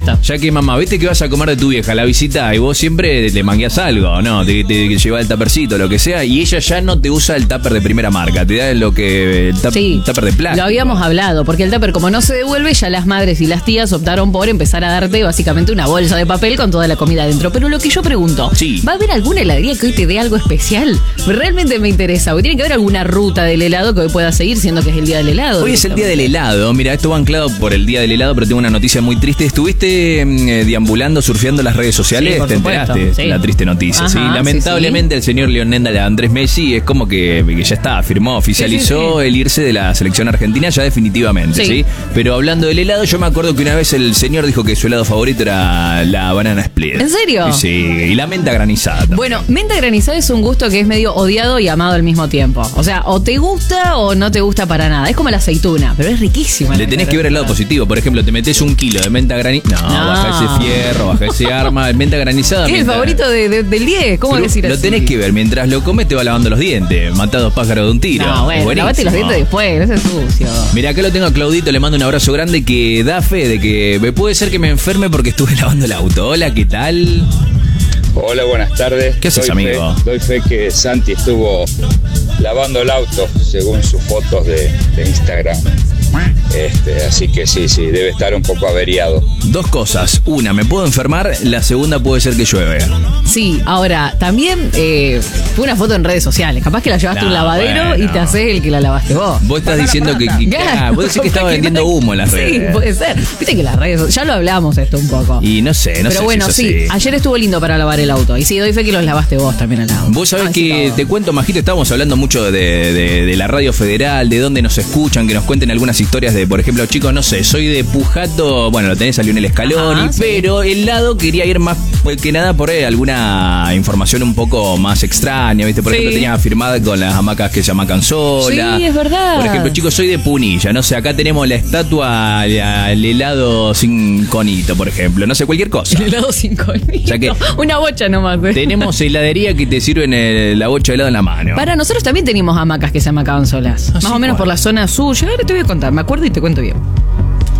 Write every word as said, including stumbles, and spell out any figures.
supuesto. Ya que mamá, viste que vas a comer de tu vieja la visita y vos siempre le mangueás algo, ¿no? Te, te, te llevas el tapercito, lo que sea, y ella ya no te usa el tupper de primera marca, te da lo que el tupper, sí, tupper de plástico. Lo habíamos hablado, porque el tupper, como no se devuelve, ya las madres y las tías optaron por empezar a darte básicamente una bolsa de papel con toda la comida adentro. Pero lo que yo pregunto, sí. ¿va a haber alguna heladería que hoy te dé algo especial? Realmente me interesa, porque tiene que haber alguna ruta del helado que hoy pueda seguir, siendo que es el día del helado. Hoy es el día del helado. Mira, esto va anclado por el día del helado, pero tengo una noticia muy triste. ¿Estuviste eh, deambulando, surfeando las redes sociales? Sí, por ¿Te supuesto, enteraste? sí. La triste noticia. Ajá, sí, lamentablemente sí, sí. el señor Lionel Andrés Messi es como que, que ya está, firmó, oficializó sí, sí, sí. el irse de la selección argentina ya definitivamente, ¿sí? Sí. Pero hablando del helado, yo me acuerdo que una vez el señor dijo que su helado favorito era la banana split. ¿En serio? Sí, y la menta granizada también. Bueno, menta granizada es un gusto que es medio odiado y amado al mismo tiempo. O sea, o te gusta o no te gusta para nada. Es como la aceituna, pero es riquísima. Le tenés que ver el lado positivo. Por ejemplo, te metes un kilo de menta granizada. No, No. baja ese fierro, baja ese arma. Menta granizada. ¿Qué es el menta- favorito de, de- del diez? ¿Cómo Pero decir lo así? tenés que ver. Mientras lo comes te va lavando los dientes. Matá dos pájaros de un tiro. No, Es bueno, buenísimo. lavate los dientes después, no es sucio. Mira, acá lo tengo a Claudito, le mando un abrazo grande que da fe de que me puede ser que me enferme porque estuve lavando el auto. Hola, ¿qué tal? Hola, buenas tardes. ¿Qué haces, Doy amigo? Fe, doy fe que Santi estuvo lavando el auto, según sus fotos de, de Instagram. Este, así que sí, sí, debe estar un poco averiado. Dos cosas. Una, me puedo enfermar. La segunda puede ser que llueve. Sí, ahora, también eh, fue una foto en redes sociales. Capaz que la llevaste a No, un lavadero bueno. y te haces el que la lavaste vos. Vos estás diciendo que, que- Claro, ah, vos decís que estaba porque vendiendo no hay- humo en las Sí, redes. puede ser. Viste que las redes, ya lo hablamos esto un poco. Y no sé, no Pero sé bueno, si es sí, así. ayer estuvo lindo para lavar el auto. Y sí, doy fe que los lavaste vos también al auto. Vos sabés Ah, que sí, te cuento, Majito, estábamos hablando mucho de, de- de la radio federal, de dónde nos escuchan, que nos cuenten algunas historias de, por ejemplo, chicos, no sé, soy de Pujato, bueno, lo tenés a Lionel Scaloni, Ajá, sí. pero el lado quería ir más que nada por eh, alguna información un poco más extraña, ¿viste? Por Sí. ejemplo, tenía firmada con las hamacas que se hamacan sola. Sí, es verdad. Por ejemplo, chicos, soy de Punilla, no sé, acá tenemos la estatua al al helado sin conito, por ejemplo, no sé, cualquier cosa. El helado sin colmillo. Ya que- Una bocha nomás. ¿eh? Tenemos heladería que te sirven el- la bocha de helado en la mano. Para nosotros también teníamos hamacas que se amacaban solas. Ah, Más sí, o menos bueno. por la zona suya. Ahora te voy a contar, me acuerdo y te cuento bien.